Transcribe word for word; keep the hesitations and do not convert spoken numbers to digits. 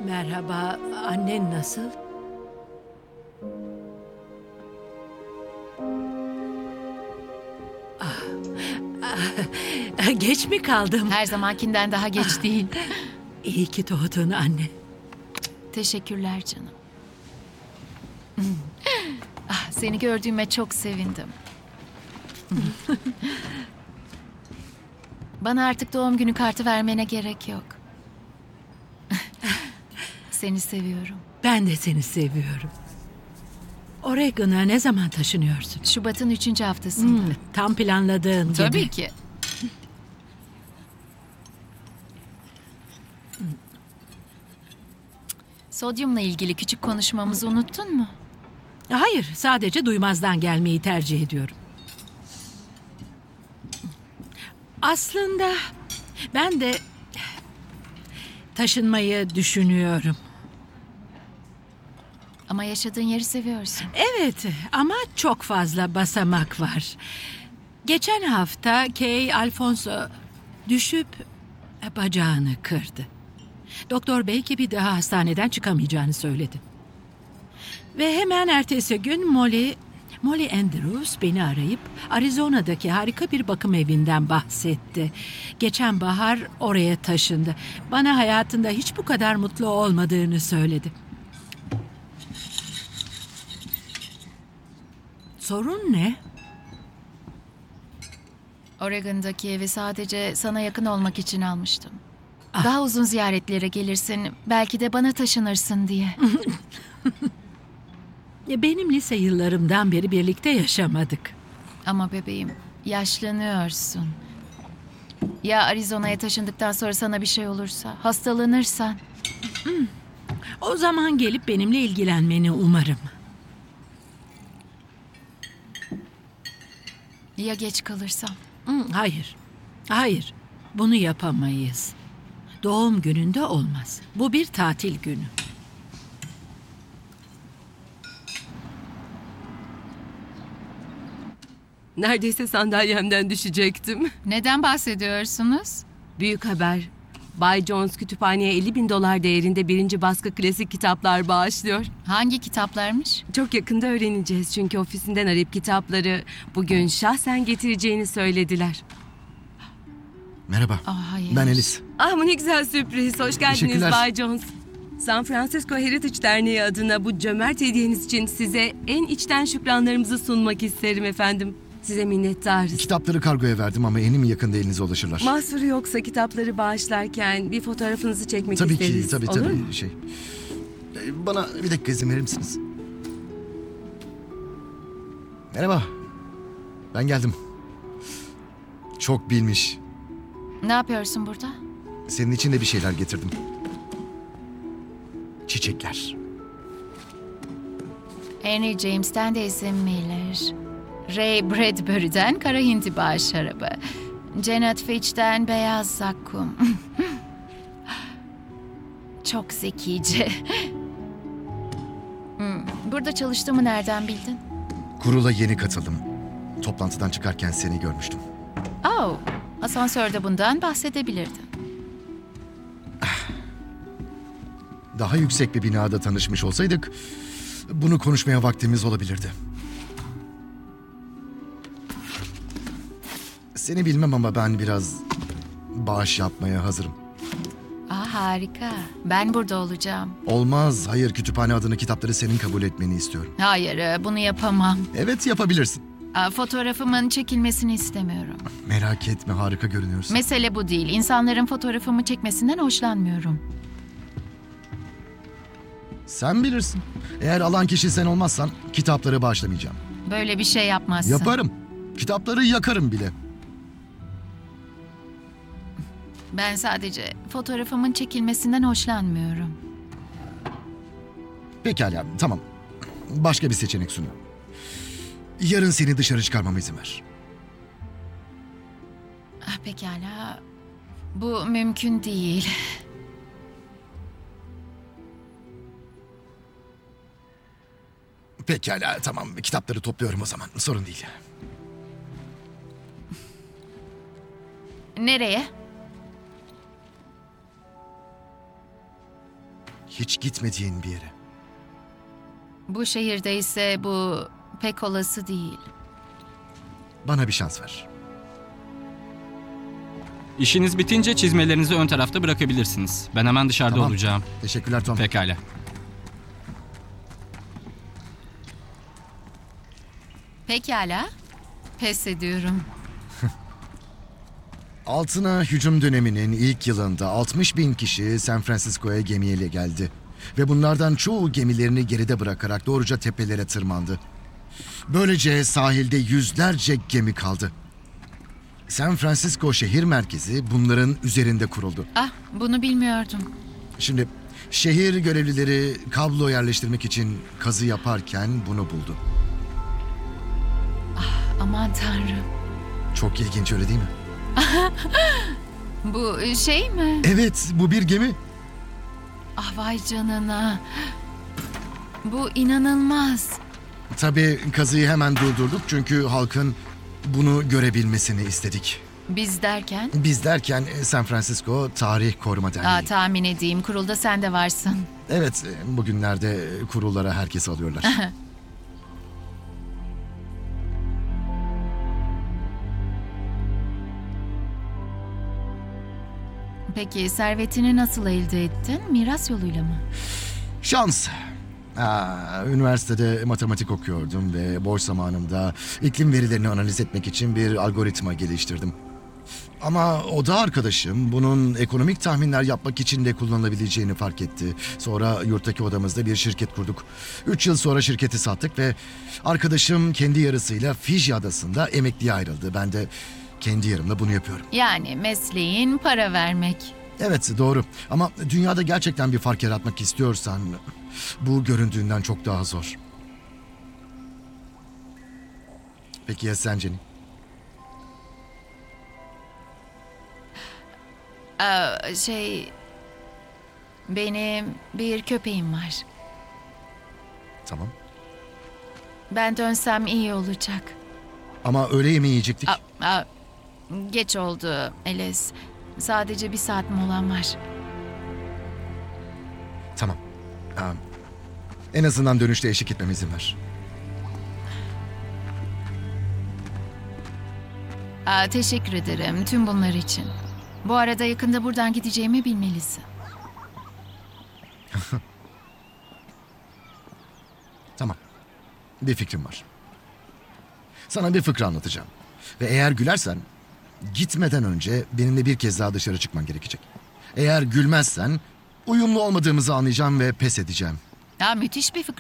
Merhaba, annen nasıl? Ah, ah, geç mi kaldım? Her zamankinden daha geç değil. İyi ki doğdun anne. Teşekkürler canım. Ah, seni gördüğüme çok sevindim. Bana artık doğum günü kartı vermene gerek yok. Seni seviyorum. Ben de seni seviyorum. Oregon'a ne zaman taşınıyorsun? Şubat'ın üçüncü haftasında. Hmm, tam planladığın Tabii gibi. ki. Sodyumla ilgili küçük konuşmamızı unuttun mu? Hayır, sadece duymazdan gelmeyi tercih ediyorum. Aslında ben de taşınmayı düşünüyorum. Ama yaşadığın yeri seviyorsun. Evet ama çok fazla basamak var. Geçen hafta Kay Alfonso düşüp bacağını kırdı. Doktor bey ki bir daha hastaneden çıkamayacağını söyledi. Ve hemen ertesi gün Molly, Molly Andrews beni arayıp Arizona'daki harika bir bakım evinden bahsetti. Geçen bahar oraya taşındı. Bana hayatında hiç bu kadar mutlu olmadığını söyledi. Sorun ne? Oregon'daki evi sadece sana yakın olmak için almıştım. Ah. Daha uzun ziyaretlere gelirsin, belki de bana taşınırsın diye. Benim lise yıllarımdan beri birlikte yaşamadık. Ama bebeğim, yaşlanıyorsun. Ya Arizona'ya taşındıktan sonra sana bir şey olursa, hastalanırsan? O zaman gelip benimle ilgilenmeni umarım. Ya geç kalırsam? Hmm, Hayır, hayır. Bunu yapamayız. Doğum gününde olmaz. Bu bir tatil günü. Neredeyse sandalyemden düşecektim. Neden bahsediyorsunuz? Büyük haber. Bay Jones kütüphaneye elli bin dolar değerinde birinci baskı klasik kitaplar bağışlıyor. Hangi kitaplarmış? Çok yakında öğreneceğiz çünkü ofisinden arayıp kitapları bugün şahsen getireceğini söylediler. Merhaba. Aa, hayır. Ben Elis. Ah bu ne güzel sürpriz. Hoş geldiniz Teşekkürler. Bay Jones. San Francisco Heritage Derneği adına bu cömert hediyeniz için size en içten şükranlarımızı sunmak isterim efendim. Size minnettarız. Kitapları kargoya verdim ama eminim yakında elinize ulaşırlar. Mahsuru yoksa kitapları bağışlarken bir fotoğrafınızı çekmek tabii isteriz. ki, tabii Olur tabii. mu? Şey. Ee, Bana bir dakika izin verir misiniz? Merhaba. Ben geldim. Çok bilmiş. Ne yapıyorsun burada? Senin için de bir şeyler getirdim. Çiçekler. Henry James'ten de izin Miller. Ray Bradbury'den Kara Hindiba şarabı. Janet Fitch'ten Beyaz Zakkum. Çok zekice. Hmm, Burada çalıştığımı nereden bildin? Kurula yeni katıldım. Toplantıdan çıkarken seni görmüştüm. Oh, asansörde bundan bahsedebilirdin. Daha yüksek bir binada tanışmış olsaydık bunu konuşmaya vaktimiz olabilirdi. Seni bilmem ama ben biraz bağış yapmaya hazırım. Aa, harika. Ben burada olacağım. Olmaz. Hayır, kütüphane adına kitapları senin kabul etmeni istiyorum. Hayır, e, bunu yapamam. Evet, yapabilirsin. Aa, fotoğrafımın çekilmesini istemiyorum. Merak etme, harika görünüyorsun. Mesele bu değil. İnsanların fotoğrafımı çekmesinden hoşlanmıyorum. Sen bilirsin. Eğer alan kişi sen olmazsan kitapları bağışlamayacağım. Böyle bir şey yapmazsın. Yaparım. Kitapları yakarım bile. Ben sadece fotoğrafımın çekilmesinden hoşlanmıyorum. Pekala, tamam. Başka bir seçenek sunuyorum. Yarın seni dışarı çıkarmama izin ver. Ah, pekala. Bu mümkün değil. Pekala, tamam. Kitapları topluyorum o zaman. Sorun değil. Nereye? Hiç gitmediğin bir yere. Bu şehirde ise bu pek olası değil. Bana bir şans ver. İşiniz bitince çizmelerinizi ön tarafta bırakabilirsiniz. Ben hemen dışarıda Tamam. olacağım. Teşekkürler Tom. Pekala. Pekala. Pes ediyorum. Altına hücum döneminin ilk yılında altmış bin kişi San Francisco'ya gemiyle geldi. Ve bunlardan çoğu gemilerini geride bırakarak doğruca tepelere tırmandı. Böylece sahilde yüzlerce gemi kaldı. San Francisco şehir merkezi bunların üzerinde kuruldu. Ah, bunu bilmiyordum. Şimdi şehir görevlileri kablo yerleştirmek için kazı yaparken bunu buldu. Aman tanrım. Çok ilginç, öyle değil mi? Bu şey mi? Evet, bu bir gemi. Ah vay canına. Bu inanılmaz. Tabii kazıyı hemen durdurduk çünkü halkın bunu görebilmesini istedik. Biz derken? Biz derken San Francisco Tarih Koruma Derneği. Aa, tahmin edeyim. Kurulda sen de varsın. Evet, bugünlerde kurullara herkes alıyorlar. Peki servetini nasıl elde ettin? Miras yoluyla mı? Şans. Aa, üniversitede matematik okuyordum ve boş zamanımda iklim verilerini analiz etmek için bir algoritma geliştirdim. Ama oda arkadaşım bunun ekonomik tahminler yapmak için de kullanılabileceğini fark etti. Sonra yurttaki odamızda bir şirket kurduk. Üç yıl sonra şirketi sattık ve arkadaşım kendi yarısıyla Fiji adasında emekliye ayrıldı. Ben de kendi yarımla bunu yapıyorum. Yani mesleğin para vermek. Evet, doğru. Ama dünyada gerçekten bir fark yaratmak istiyorsan bu göründüğünden çok daha zor. Peki ya sen Jenny? Aa, şey... Benim bir köpeğim var. Tamam. Ben dönsem iyi olacak. Ama öğle yemeği yiyecektik. Aa, aa, geç oldu Alice. Sadece bir saat molam var. Tamam. Aa, en azından dönüşte eşlik etmeme izin ver. Aa, teşekkür ederim tüm bunlar için. Bu arada yakında buradan gideceğimi bilmelisin. Tamam. Bir fikrim var. Sana bir fıkra anlatacağım. Ve eğer gülersen gitmeden önce benimle bir kez daha dışarı çıkman gerekecek. Eğer gülmezsen uyumlu olmadığımızı anlayacağım ve pes edeceğim. Ya müthiş bir fikir.